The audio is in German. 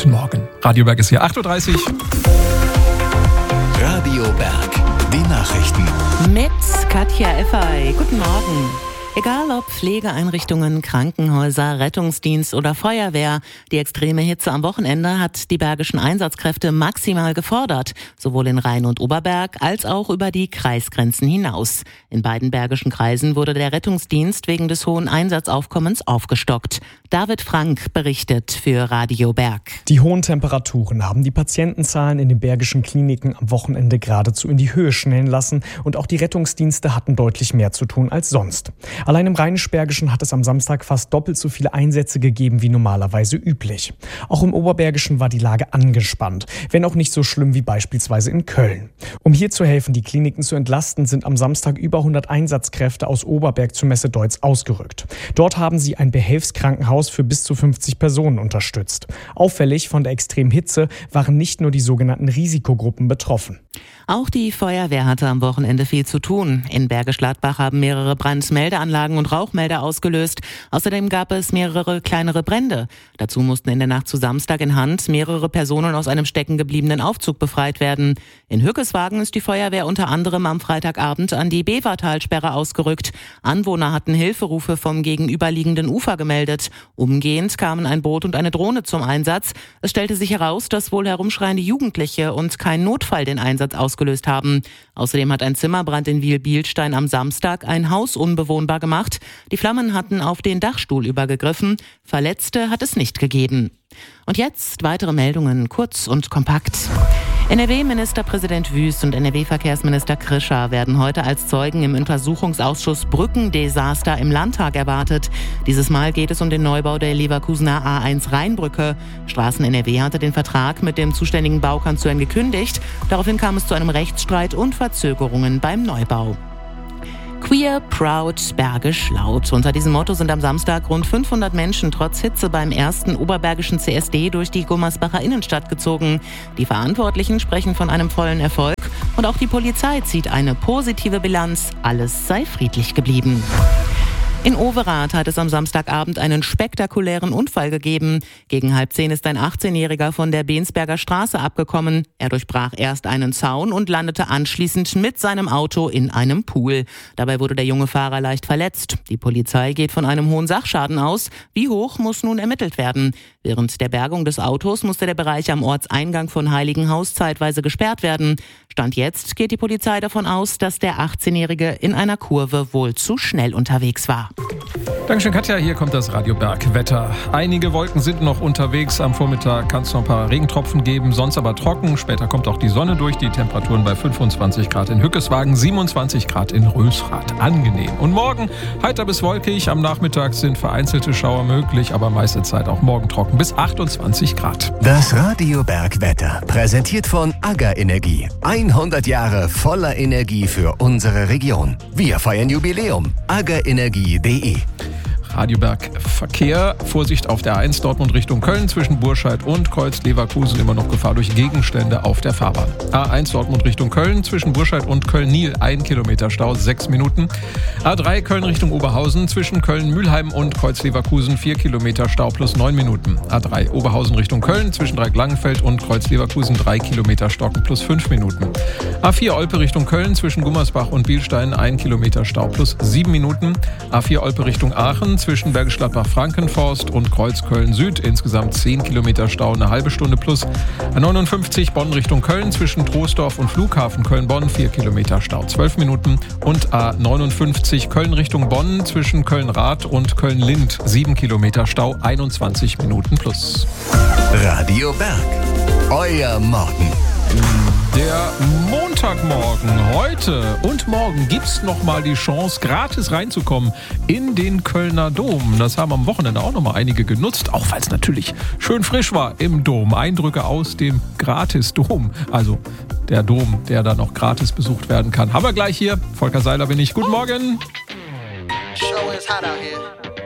Guten Morgen. Radio Berg ist hier, 8.30 Uhr. Radio Berg, die Nachrichten. Mit Katja Effay. Guten Morgen. Egal ob Pflegeeinrichtungen, Krankenhäuser, Rettungsdienst oder Feuerwehr, die extreme Hitze am Wochenende hat die bergischen Einsatzkräfte maximal gefordert, sowohl in Rhein und Oberberg als auch über die Kreisgrenzen hinaus. In beiden bergischen Kreisen wurde der Rettungsdienst wegen des hohen Einsatzaufkommens aufgestockt. David Frank berichtet für Radio Berg. Die hohen Temperaturen haben die Patientenzahlen in den bergischen Kliniken am Wochenende geradezu in die Höhe schnellen lassen und auch die Rettungsdienste hatten deutlich mehr zu tun als sonst. Allein im Rheinisch-Bergischen hat es am Samstag fast doppelt so viele Einsätze gegeben wie normalerweise üblich. Auch im Oberbergischen war die Lage angespannt, wenn auch nicht so schlimm wie beispielsweise in Köln. Um hier zu helfen, die Kliniken zu entlasten, sind am Samstag über 100 Einsatzkräfte aus Oberberg zu Messe-Deutz ausgerückt. Dort haben sie ein Behelfskrankenhaus für bis zu 50 Personen unterstützt. Auffällig von der extremen Hitze waren nicht nur die sogenannten Risikogruppen betroffen. Auch die Feuerwehr hatte am Wochenende viel zu tun. In Bergisch Gladbach haben mehrere Brandmeldeanlagen und Rauchmelder ausgelöst. Außerdem gab es mehrere kleinere Brände. Dazu mussten in der Nacht zu Samstag in Hand mehrere Personen aus einem steckengebliebenen Aufzug befreit werden. In Hückeswagen ist die Feuerwehr unter anderem am Freitagabend an die Bevertalsperre ausgerückt. Anwohner hatten Hilferufe vom gegenüberliegenden Ufer gemeldet. Umgehend kamen ein Boot und eine Drohne zum Einsatz. Es stellte sich heraus, dass wohl herumschreiende Jugendliche und kein Notfall den Einsatz ausgelöst haben. Außerdem hat ein Zimmerbrand in Wiel-Bielstein am Samstag ein Haus unbewohnbar gemacht. Die Flammen hatten auf den Dachstuhl übergegriffen. Verletzte hat es nicht gegeben. Und jetzt weitere Meldungen, kurz und kompakt. NRW-Ministerpräsident Wüst und NRW-Verkehrsminister Krischer werden heute als Zeugen im Untersuchungsausschuss Brückendesaster im Landtag erwartet. Dieses Mal geht es um den Neubau der Leverkusener A1 Rheinbrücke. Straßen NRW hatte den Vertrag mit dem zuständigen Baukonzern gekündigt. Daraufhin kam es zu einem Rechtsstreit und Verzögerungen beim Neubau. Queer, Proud, Bergisch Laut. Unter diesem Motto sind am Samstag rund 500 Menschen trotz Hitze beim ersten oberbergischen CSD durch die Gummersbacher Innenstadt gezogen. Die Verantwortlichen sprechen von einem vollen Erfolg und auch die Polizei zieht eine positive Bilanz. Alles sei friedlich geblieben. In Overath hat es am Samstagabend einen spektakulären Unfall gegeben. Gegen 9:30 ist ein 18-Jähriger von der Bensberger Straße abgekommen. Er durchbrach erst einen Zaun und landete anschließend mit seinem Auto in einem Pool. Dabei wurde der junge Fahrer leicht verletzt. Die Polizei geht von einem hohen Sachschaden aus. Wie hoch, muss nun ermittelt werden. Während der Bergung des Autos musste der Bereich am Ortseingang von Heiligenhaus zeitweise gesperrt werden. Stand jetzt geht die Polizei davon aus, dass der 18-Jährige in einer Kurve wohl zu schnell unterwegs war. Dankeschön, Katja. Hier kommt das Radio Berg Wetter. Einige Wolken sind noch unterwegs. Am Vormittag kann es noch ein paar Regentropfen geben, sonst aber trocken. Später kommt auch die Sonne durch. Die Temperaturen bei 25 Grad in Hückeswagen, 27 Grad in Rösrath. Angenehm. Und morgen heiter bis wolkig. Am Nachmittag sind vereinzelte Schauer möglich, aber meiste Zeit auch morgen trocken bis 28 Grad. Das Radio Berg Wetter, präsentiert von AGA Energie. 100 Jahre voller Energie für unsere Region. Wir feiern Jubiläum. agaenergie.de. Radio Berg Verkehr. Vorsicht auf der A1 Dortmund Richtung Köln zwischen Burscheid und Kreuz-Leverkusen. Immer noch Gefahr durch Gegenstände auf der Fahrbahn. A1 Dortmund Richtung Köln zwischen Burscheid und Köln-Nil 1 Kilometer Stau, 6 Minuten. A3 Köln Richtung Oberhausen zwischen Köln-Mühlheim und Kreuz-Leverkusen 4 Kilometer Stau plus 9 Minuten. A3 Oberhausen Richtung Köln zwischen Dreieck-Langenfeld und Kreuz-Leverkusen 3 Kilometer Stocken plus 5 Minuten. A4 Olpe Richtung Köln zwischen Gummersbach und Bielstein 1 Kilometer Stau plus 7 Minuten. A4 Olpe Richtung Aachen zwischen Bergisch Gladbach-Frankenforst und Kreuz-Köln-Süd. Insgesamt 10 Kilometer Stau, eine halbe Stunde plus. A59 Bonn Richtung Köln zwischen Troisdorf und Flughafen Köln-Bonn 4 Kilometer Stau, 12 Minuten. Und A59 Köln Richtung Bonn zwischen Köln-Rath und Köln-Lind 7 Kilometer Stau, 21 Minuten plus. Radio Berg, euer Morgen. Der Montagmorgen, heute und morgen gibt's nochmal die Chance, gratis reinzukommen in den Kölner Dom. Das haben am Wochenende auch nochmal einige genutzt, auch weil es natürlich schön frisch war im Dom. Eindrücke aus dem Gratis-Dom, also der Dom, der da noch gratis besucht werden kann. Haben wir gleich hier. Volker Seiler bin ich. Guten Morgen. Show is hot out here.